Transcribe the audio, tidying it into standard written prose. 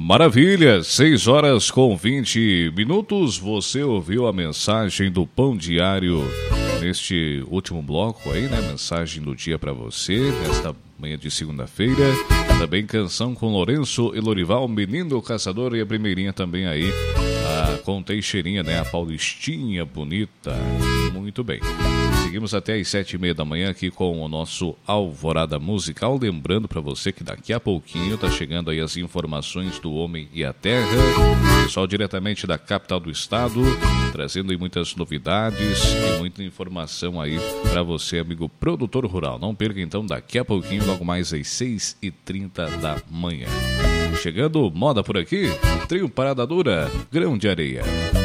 Maravilha, 6 horas com 20 minutos. Você ouviu a mensagem do Pão Diário neste último bloco aí, né? Mensagem do dia para você, nesta manhã de segunda-feira. Também canção com Lourenço e Lorival, Menino Caçador, e a primeirinha também aí, com Teixeirinha, né? A Paulistinha Bonita. Muito bem. Seguimos até às 7h30 da manhã aqui com o nosso Alvorada Musical. Lembrando para você que daqui a pouquinho tá chegando aí as informações do Homem e a Terra. Pessoal diretamente da capital do estado, trazendo aí muitas novidades e muita informação aí para você, amigo produtor rural. Não perca então daqui a pouquinho, logo mais às 6h30 da manhã. Chegando moda por aqui, Trio Parada Dura, Grão de Areia.